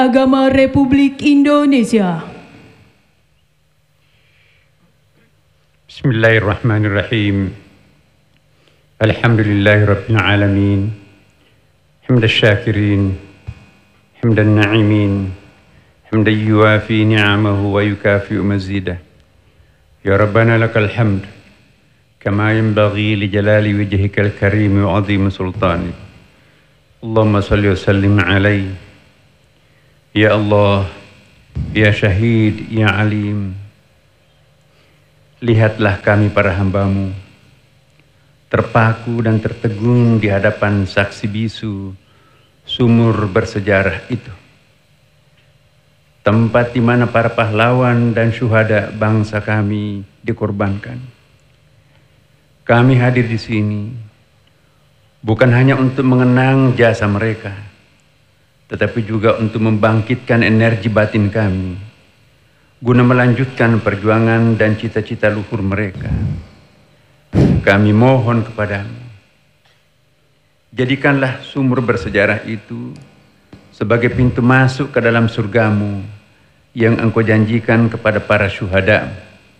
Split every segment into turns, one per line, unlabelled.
Agama Republik Indonesia.
Bismillahirrahmanirrahim. Alhamdulillahi Rabbil Alamin. Hamdan syakirin, hamdan na'imin, hamdan yuwafi ni'amahu wa yukafi'u mazidah. Ya Rabbana lakal hamd, kama yanbaghi li jalali wajhikal karim wa 'azimi sultanik. Allahumma salli wa sallim alaihi. Ya Allah, Ya Syahid, Ya Alim, lihatlah kami para hamba-Mu, terpaku dan tertegun di hadapan saksi bisu sumur bersejarah itu. Tempat di mana para pahlawan dan syuhada bangsa kami dikorbankan. Kami hadir di sini bukan hanya untuk mengenang jasa mereka, tetapi juga untuk membangkitkan energi batin kami, guna melanjutkan perjuangan dan cita-cita luhur mereka. Kami mohon kepadamu, jadikanlah sumur bersejarah itu sebagai pintu masuk ke dalam surgamu yang Engkau janjikan kepada para syuhada.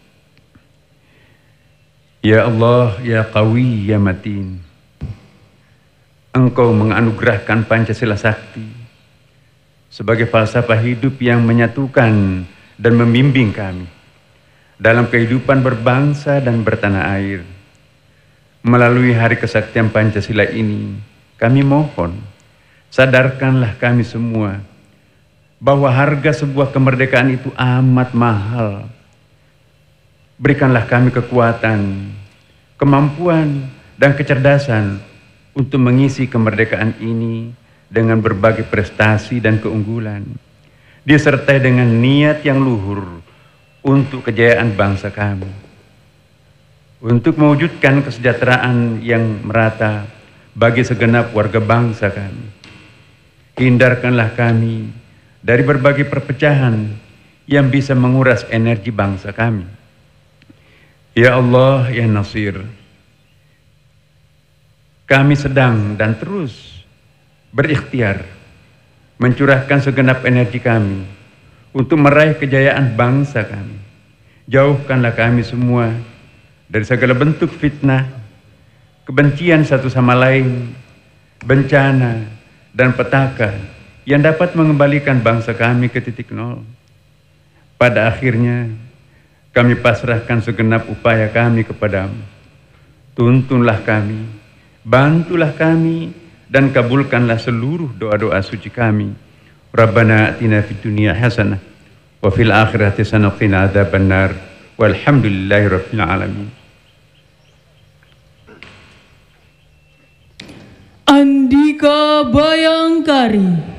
Ya Allah, Ya Qawi, Ya Matin, Engkau menganugerahkan Pancasila Sakti sebagai falsafah hidup yang menyatukan dan membimbing kami dalam kehidupan berbangsa dan bertanah air. Melalui Hari Kesaktian Pancasila ini, kami mohon, sadarkanlah kami semua bahwa harga sebuah kemerdekaan itu amat mahal. Berikanlah kami kekuatan, kemampuan, dan kecerdasan untuk mengisi kemerdekaan ini dengan berbagai prestasi dan keunggulan, disertai dengan niat yang luhur untuk kejayaan bangsa kami, untuk mewujudkan kesejahteraan yang merata bagi segenap warga bangsa kami. Hindarkanlah kami dari berbagai perpecahan yang bisa menguras energi bangsa kami. Ya Allah, Ya Nasir, kami sedang dan terus berikhtiar mencurahkan segenap energi kami untuk meraih kejayaan bangsa kami. Jauhkanlah kami semua dari segala bentuk fitnah, kebencian satu sama lain, bencana, dan petaka yang dapat mengembalikan bangsa kami ke titik nol. Pada akhirnya, kami pasrahkan segenap upaya kami kepadamu. Tuntunlah kami, bantulah kami, dan kabulkanlah seluruh doa-doa suci kami. Rabbana atina fid dunya hasanah wa fil akhirati hasanah wa qina adzabannar. Walhamdulillahi rabbil alamin.
Andika Bayangkari.